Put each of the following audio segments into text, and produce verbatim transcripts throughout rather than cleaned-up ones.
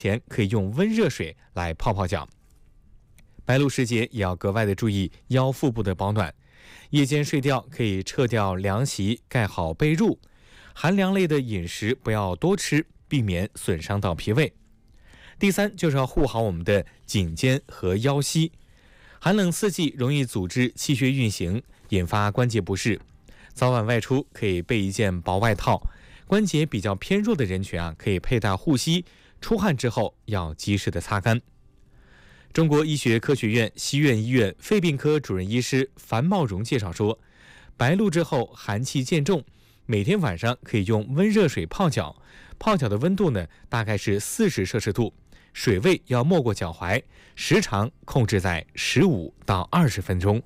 前可以用温热水来泡泡脚。白露时节也要格外的注意腰腹部的保暖，夜间睡觉可以撤掉凉席，盖好被褥。寒凉类的饮食不要多吃，避免损伤到脾胃。第三，就是要护好我们的颈肩和腰膝。寒冷四季容易阻滞气血运行，引发关节不适。早晚外出可以备一件薄外套。关节比较偏弱的人群啊，可以佩戴护膝，出汗之后要及时的擦干。中国医学科学院西苑医院肺病科主任医师樊茂荣介绍说，白露之后寒气渐重，每天晚上可以用温热水泡脚，泡脚的温度呢大概是四十摄氏度，水位要没过脚踝，时长控制在十五到二十分钟。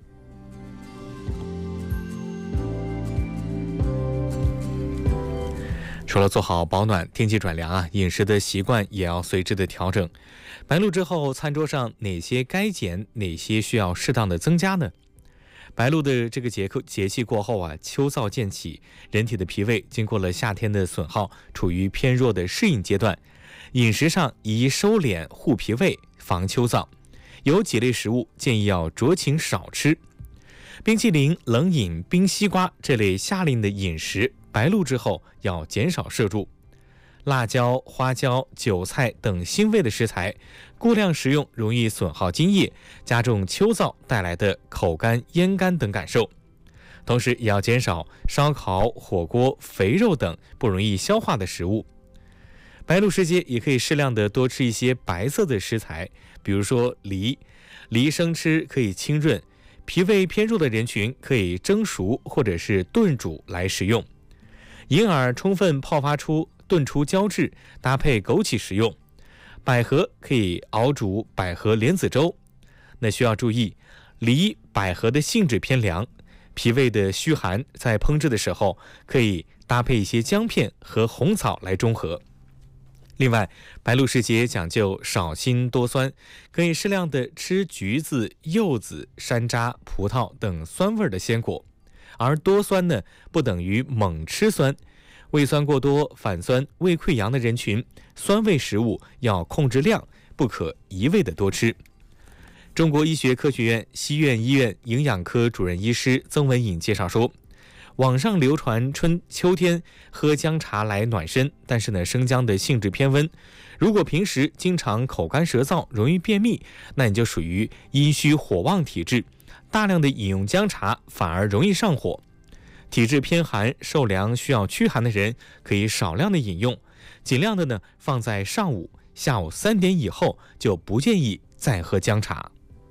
除了做好保暖，天气转凉啊，饮食的习惯也要随之的调整。白露之后，餐桌上哪些该减，哪些需要适当的增加呢？白露的这个节节气过后啊，秋燥渐起，人体的脾胃经过了夏天的损耗，处于偏弱的适应阶段。饮食上宜收敛护脾胃，防秋燥。有几类食物建议要酌情少吃。冰淇淋、冷饮、冰西瓜这类夏令的饮食，白露之后要减少摄入。辣椒、花椒、韭菜等辛味的食材，过量食用容易损耗津液，加重秋燥带来的口干、咽干等感受。同时也要减少烧烤、火锅、肥肉等不容易消化的食物。白露时节也可以适量的多吃一些白色的食材，比如说梨，梨生吃可以清润，脾胃偏弱的人群可以蒸熟或者是炖煮来食用。银耳充分泡发出炖出胶质，搭配枸杞食用。百合可以熬煮百合莲子粥。那需要注意，梨、百合的性质偏凉，脾胃的虚寒，在烹制的时候可以搭配一些姜片和红枣来中和。另外，白露时节讲究少辛多酸，可以适量的吃橘子、柚子、山楂、葡萄等酸味的鲜果。而多酸呢，不等于猛吃酸。胃酸过多、反酸、胃溃疡的人群，酸味食物要控制量，不可一味的多吃。中国医学科学院西苑医院营养科主任医师曾文颖介绍说，网上流传春秋天喝姜茶来暖身，但是呢，生姜的性质偏温，如果平时经常口干舌燥，容易便秘，那你就属于阴虚火旺体质，大量的饮用姜茶反而容易上火。体质偏寒、受凉需要驱寒的人，可以少量的饮用，尽量的呢放在上午、下午三点以后，就不建议再喝姜茶。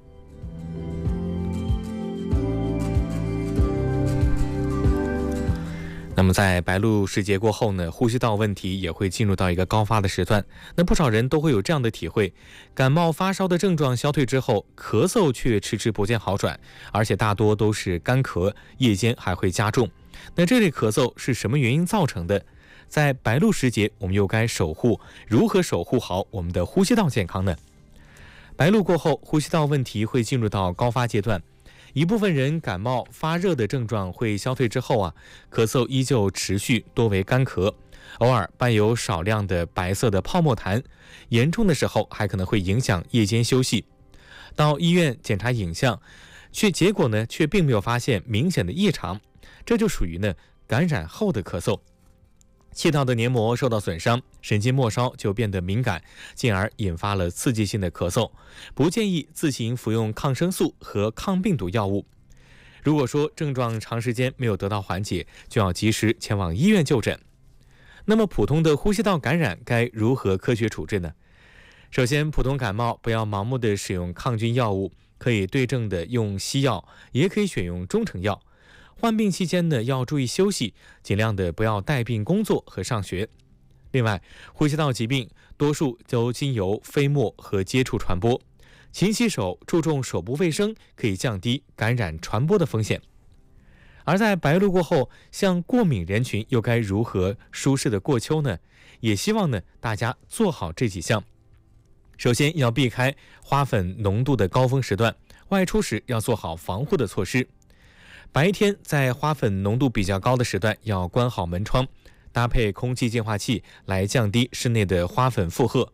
那么在白露时节过后呢，呼吸道问题也会进入到一个高发的时段。那不少人都会有这样的体会，感冒发烧的症状消退之后，咳嗽却迟迟不见好转，而且大多都是干咳，夜间还会加重。那这类咳嗽是什么原因造成的？在白露时节，我们又该守护如何守护好我们的呼吸道健康呢？白露过后，呼吸道问题会进入到高发阶段。一部分人感冒发热的症状会消退之后啊，咳嗽依旧持续，多为干咳，偶尔伴有少量的白色的泡沫痰，严重的时候还可能会影响夜间休息。到医院检查影像，却结果呢却并没有发现明显的异常，这就属于呢感染后的咳嗽。气道的黏膜受到损伤，神经末梢就变得敏感，进而引发了刺激性的咳嗽。不建议自行服用抗生素和抗病毒药物。如果说症状长时间没有得到缓解，就要及时前往医院就诊。那么普通的呼吸道感染该如何科学处置呢？首先，普通感冒不要盲目的使用抗菌药物，可以对症的用西药，也可以选用中成药。患病期间呢，要注意休息，尽量的不要带病工作和上学。另外，呼吸道疾病多数都经由飞沫和接触传播，勤洗手，注重手部卫生，可以降低感染传播的风险。而在白露过后，像过敏人群又该如何舒适的过秋呢？也希望呢大家做好这几项。首先要避开花粉浓度的高峰时段，外出时要做好防护的措施。白天在花粉浓度比较高的时段要关好门窗，搭配空气净化器来降低室内的花粉负荷。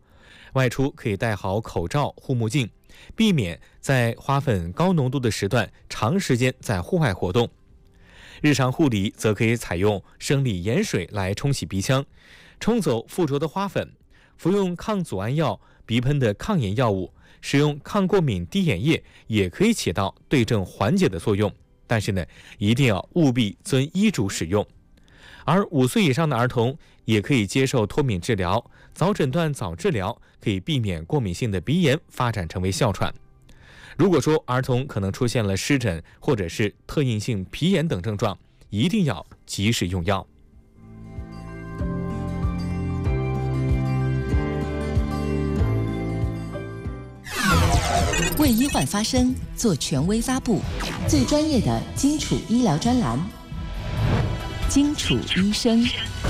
外出可以戴好口罩、护目镜，避免在花粉高浓度的时段长时间在户外活动。日常护理则可以采用生理盐水来冲洗鼻腔，冲走附着的花粉，服用抗组胺药、鼻喷的抗炎药物，使用抗过敏滴眼液也可以起到对症缓解的作用。但是呢，一定要务必遵医嘱使用。而五岁以上的儿童也可以接受脱敏治疗，早诊断早治疗，可以避免过敏性的鼻炎发展成为哮喘。如果说儿童可能出现了湿疹或者是特应性皮炎等症状，一定要及时用药。 为医患发声，做权威发布，最专业的基础医疗专栏，基础医生。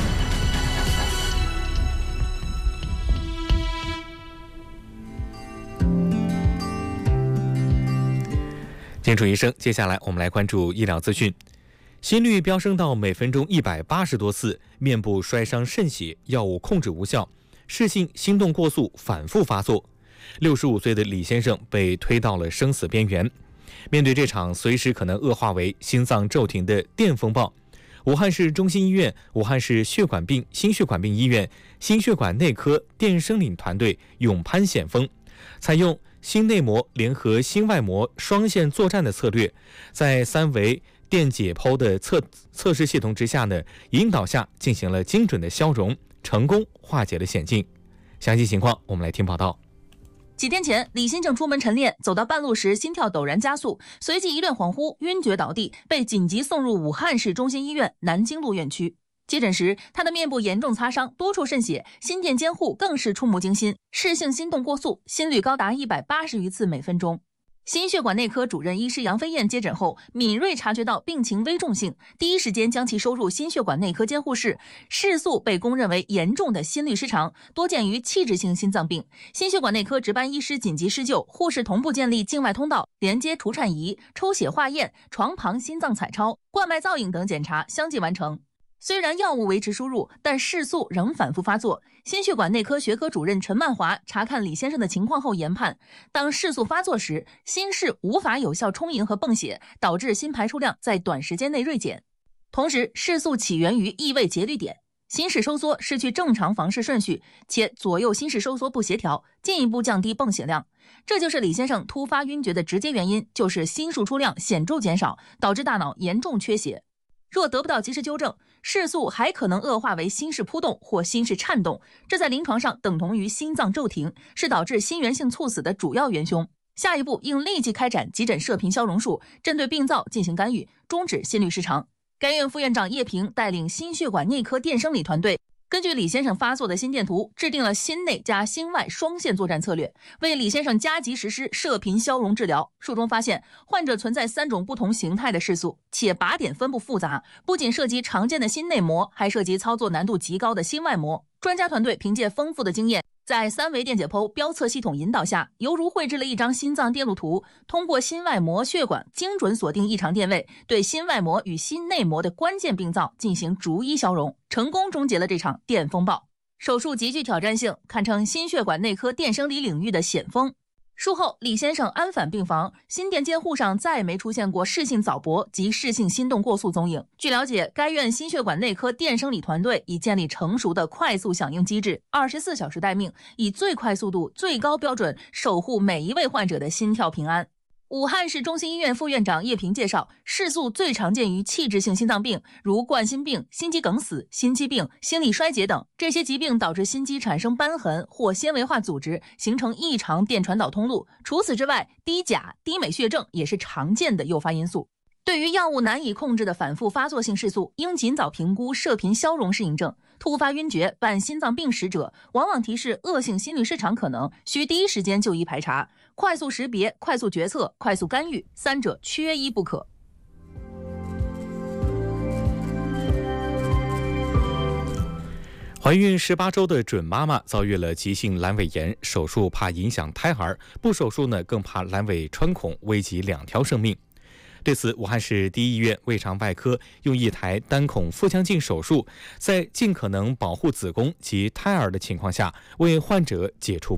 基础医生，接下来我们来关注医疗资讯。心率飙升到每分钟一百八十多次，面部摔伤渗血，药物控制无效，室性心动过速反复发作。六十五岁的李先生被推到了生死边缘。面对这场随时可能恶化为心脏骤停的电风暴，武汉市中心医院、武汉市血管病心血管病医院心血管内科电生理团队勇攀险峰，采用心内膜联合心外膜双线作战的策略，在三维电解剖的测测试系统之下呢，引导下进行了精准的消融，成功化解了险境。详细情况我们来听报道。 几天前，李先生出门晨练，走到半路时心跳陡然加速，随即一阵恍惚，晕厥倒地，被紧急送入武汉市中心医院南京路院区。接诊时，他的面部严重擦伤，多处渗血，心电监护更是触目惊心，室性心动过速，心率高达一百八十余次每分钟。心血管内科主任医师杨飞燕接诊后，敏锐察觉到病情危重性，第一时间将其收入心血管内科监护室。室速被公认为严重的心律失常，多见于器质性心脏病。心血管内科值班医师紧急施救，护士同步建立境外通道，连接除颤仪、抽血化验、床旁心脏彩超、冠脉造影等检查相继完成。虽然药物维持输入，但室速仍反复发作。心血管内科学科主任陈曼华查看李先生的情况后研判，当室速发作时，心室无法有效充盈和泵血，导致心排出量在短时间内锐减。同时，室速起源于异位节律点，心室收缩失去正常房室顺序，且左右心室收缩不协调，进一步降低泵血量。这就是李先生突发晕厥的直接原因，就是心输出量显著减少，导致大脑严重缺血。若得不到及时纠正，室速还可能恶化为心室扑动或心室颤动，这在临床上等同于心脏骤停，是导致心源性猝死的主要元凶。下一步应立即开展急诊射频消融术，针对病灶进行干预，终止心律失常。该院副院长叶平带领心血管内科电生理团队，根据李先生发作的心电图，制定了心内加心外双线作战策略，为李先生加急实施射频消融治疗。术中发现，患者存在三种不同形态的室速，且靶点分布复杂，不仅涉及常见的心内膜，还涉及操作难度极高的心外膜。专家团队凭借丰富的经验，在三维电解剖标测系统引导下，犹如绘制了一张心脏电路图，通过心外膜血管精准锁定异常电位，对心外膜与心内膜的关键病灶进行逐一消融，成功终结了这场电风暴。手术极具挑战性，堪称心血管内科电生理领域的险峰。术后，李先生安返病房，心电监护上再没出现过室性早搏及室性心动过速踪影。据了解，该院心血管内科电生理团队已建立成熟的快速响应机制，二十四小时待命，以最快速度、最高标准守护每一位患者的心跳平安。武汉市中心医院副院长叶平介绍，室速最常见于器质性心脏病，如冠心病、心肌梗死、心肌病、心力衰竭等。这些疾病导致心肌产生瘢痕或纤维化组织，形成异常电传导通路。除此之外，低钾、低镁血症也是常见的诱发因素。对于药物难以控制的反复发作性室速，应尽早评估射频消融适应症。突发晕厥、伴心脏病史者，往往提示恶性心律失常可能，需第一时间就医排查。快速识别、快速决策、快速干预，三者缺一不可。 怀孕十八周的准妈妈遭遇了急性阑尾炎，手术怕影响胎儿，不手术呢更怕阑尾穿孔危及两条生命。对此，武汉市第一医院胃肠外科用一台单孔腹腔镜手术，在尽可能保护子宫及胎儿的情况下，为患者解除